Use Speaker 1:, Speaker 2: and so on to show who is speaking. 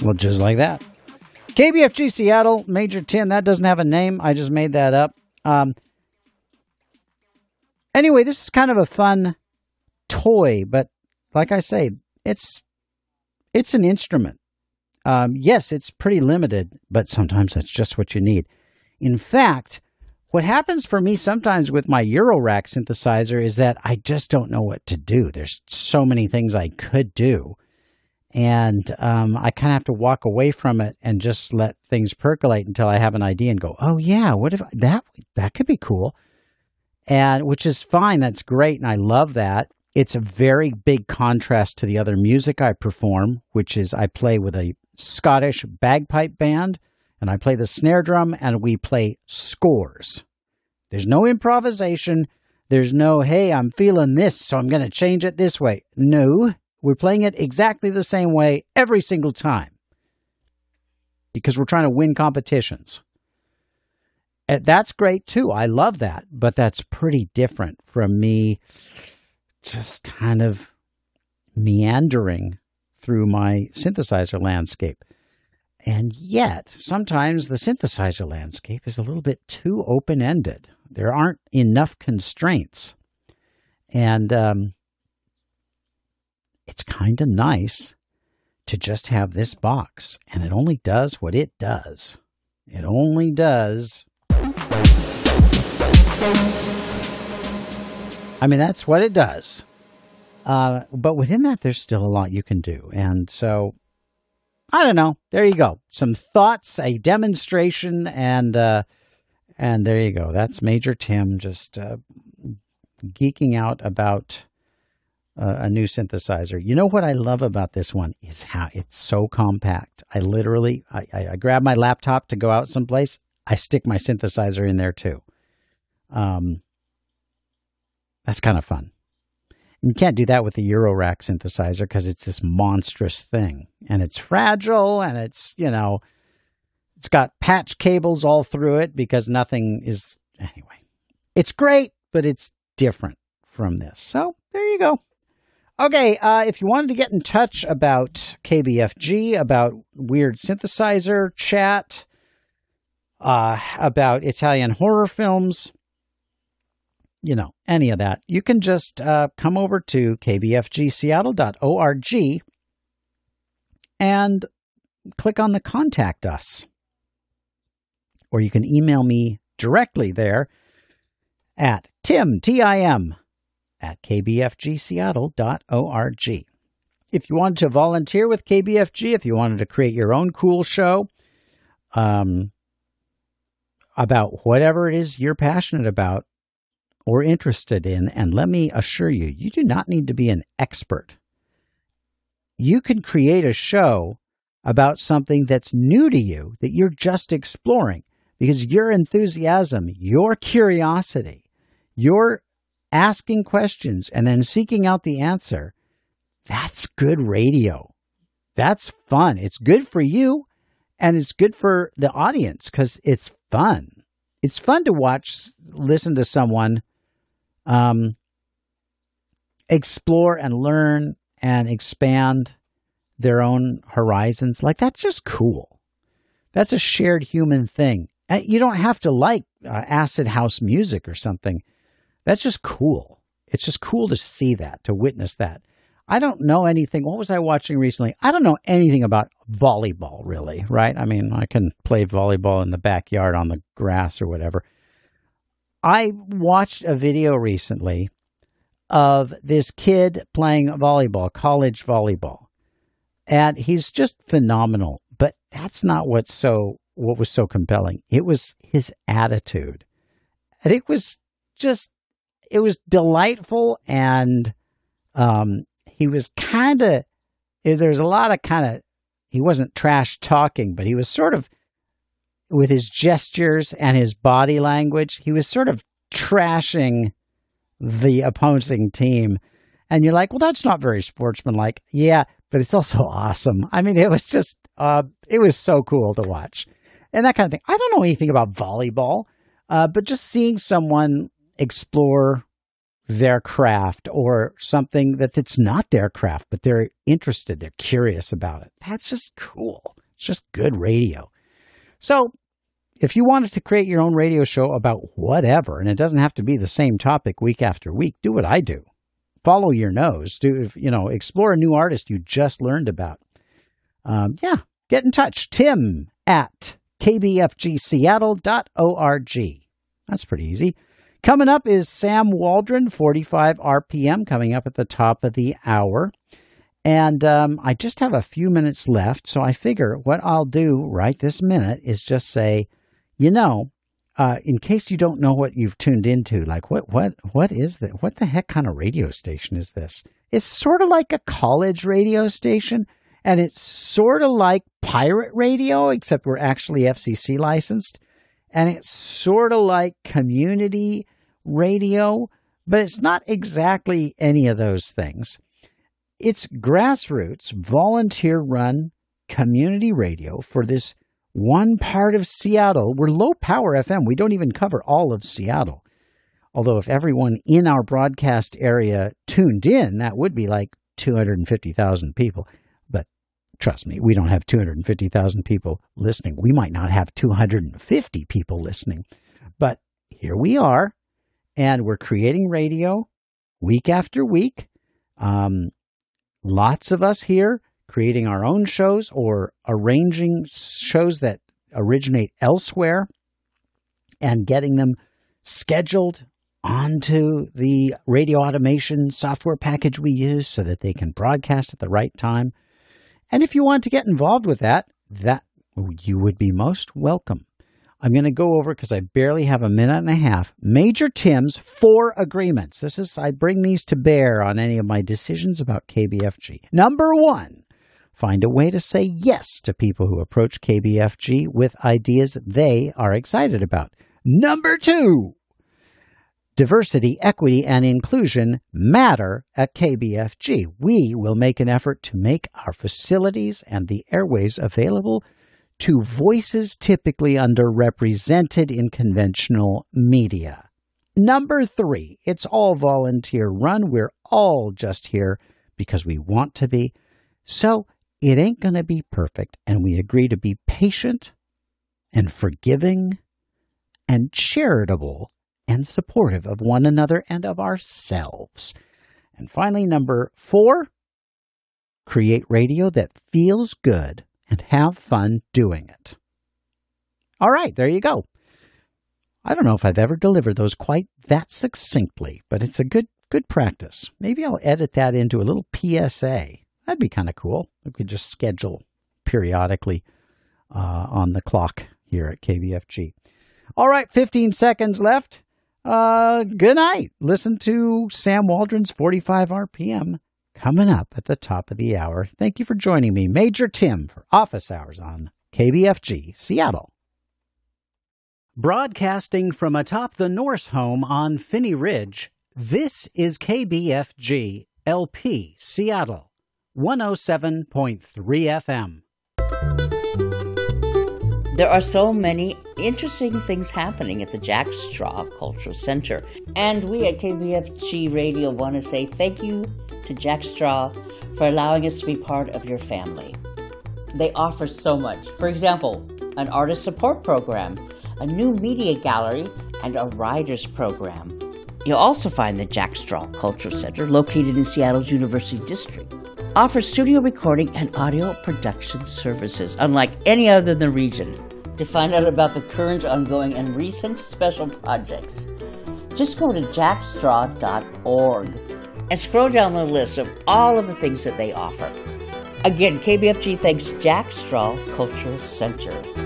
Speaker 1: Well, just like that. KBFG Seattle, Major Tim. That doesn't have a name. I just made that up. Anyway, this is kind of a fun toy, but like I say, it's an instrument. Yes, it's pretty limited, but sometimes that's just what you need. In fact, what happens for me sometimes with my Eurorack synthesizer is that I just don't know what to do. There's so many things I could do. And I kind of have to walk away from it and just let things percolate until I have an idea and go, oh, yeah, what if that could be cool. And which is fine. That's great. And I love that. It's a very big contrast to the other music I perform, which is I play with a Scottish bagpipe band, and I play the snare drum, and we play scores. There's no improvisation. There's no, hey, I'm feeling this, so I'm going to change it this way. No, we're playing it exactly the same way every single time because we're trying to win competitions. And that's great, too. I love that, but that's pretty different from me just kind of meandering through my synthesizer landscape. And yet, sometimes the synthesizer landscape is a little bit too open-ended. There aren't enough constraints. And it's kind of nice to just have this box. And it only does what it does. It only does... I mean, that's what it does. But within that, there's still a lot you can do. And so, I don't know. There you go. Some thoughts, a demonstration, and there you go. That's Major Tim just geeking out about a new synthesizer. You know what I love about this one is how it's so compact. I grab my laptop to go out someplace. I stick my synthesizer in there too. That's kind of fun. You can't do that with the Eurorack synthesizer because it's this monstrous thing. And it's fragile and it's got patch cables all through it because nothing is... Anyway, it's great, but it's different from this. So there you go. Okay, if you wanted to get in touch about KBFG, about weird synthesizer chat, about Italian horror films, any of that, you can just come over to kbfgseattle.org and click on the Contact Us. Or you can email me directly there at tim, at kbfgseattle.org. If you wanted to volunteer with KBFG, if you wanted to create your own cool show about whatever it is you're passionate about or interested in, and let me assure you, you do not need to be an expert. You can create a show about something that's new to you, that you're just exploring, because your enthusiasm, your curiosity, your asking questions and then seeking out the answer, that's good radio. That's fun. It's good for you, and it's good for the audience because it's fun. It's fun to listen to someone explore and learn and expand their own horizons. Like, that's just cool. That's a shared human thing. You don't have to like acid house music or something. That's just cool. It's just cool to see that, to witness that. I don't know anything. What was I watching recently? I don't know anything about volleyball, really, right? I mean, I can play volleyball in the backyard on the grass or whatever. I watched a video recently of this kid playing volleyball, college volleyball. And he's just phenomenal. But that's not what was so compelling. It was his attitude. And it was delightful, and he was there's a lot of he wasn't trash talking, but he was sort of, with his gestures and his body language, he was sort of trashing the opposing team. And you're like, well, that's not very sportsmanlike. Yeah, but it's also awesome. I mean, it was just, it was so cool to watch. And that kind of thing. I don't know anything about volleyball, but just seeing someone explore their craft or something that's not their craft, but they're interested, they're curious about it. That's just cool. It's just good radio. So if you wanted to create your own radio show about whatever, and it doesn't have to be the same topic week after week, do what I do. Follow your nose. Explore a new artist you just learned about. Get in touch. Tim at kbfgseattle.org. That's pretty easy. Coming up is Sam Waldron, 45 RPM, coming up at the top of the hour. And I just have a few minutes left, so I figure what I'll do right this minute is just say, in case you don't know what you've tuned into, like what is that? What the heck kind of radio station is this? It's sort of like a college radio station, and it's sort of like pirate radio, except we're actually FCC licensed. And it's sort of like community radio, but it's not exactly any of those things. It's grassroots, volunteer-run community radio for this one part of Seattle. We're low power FM. We don't even cover all of Seattle. Although if everyone in our broadcast area tuned in, that would be like 250,000 people. But trust me, we don't have 250,000 people listening. We might not have 250 people listening. But here we are, and we're creating radio week after week. Lots of us here creating our own shows or arranging shows that originate elsewhere and getting them scheduled onto the radio automation software package we use so that they can broadcast at the right time. And if you want to get involved with that you would be most welcome. I'm going to go over, because I barely have a minute and a half, Major Tim's 4 agreements. I bring these to bear on any of my decisions about KBFG. Number 1, find a way to say yes to people who approach KBFG with ideas they are excited about. Number 2, diversity, equity, and inclusion matter at KBFG. We will make an effort to make our facilities and the airwaves available to voices typically underrepresented in conventional media. Number 3, it's all volunteer run. We're all just here because we want to be. So it ain't going to be perfect, and we agree to be patient and forgiving and charitable and supportive of one another and of ourselves. And finally, number 4, create radio that feels good and have fun doing it. All right, there you go. I don't know if I've ever delivered those quite that succinctly, but it's a good practice. Maybe I'll edit that into a little PSA. That'd be kind of cool. We could just schedule periodically on the clock here at KBFG. All right, 15 seconds left. Good night. Listen to Sam Waldron's 45 RPM. Coming up at the top of the hour. Thank you for joining me, Major Tim, for Office Hours on KBFG, Seattle. Broadcasting from atop the Norse home on Phinney Ridge, this is KBFG, LP, Seattle, 107.3 FM.
Speaker 2: There are so many interesting things happening at the Jack Straw Cultural Center. And we at KBFG Radio want to say thank you to Jack Straw for allowing us to be part of your family. They offer so much. For example, an artist support program, a new media gallery, and a writers program. You'll also find the Jack Straw Cultural Center, located in Seattle's University District, offers studio recording and audio production services unlike any other in the region. To find out about the current, ongoing, and recent special projects, just go to jackstraw.org and scroll down the list of all of the things that they offer. Again, KBFG thanks Jack Straw Cultural Center.